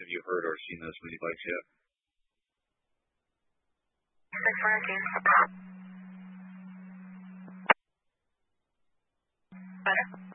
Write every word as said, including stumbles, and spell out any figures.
Have you heard or seen those mini bikes yet? six nineteen. Better.